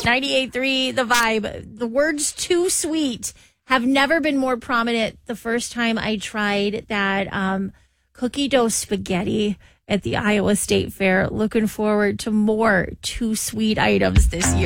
98.3 The Vibe. The words "too sweet" have never been more prominent. The first time I tried that cookie dough spaghetti at the Iowa State Fair. Looking forward to more too sweet items this year.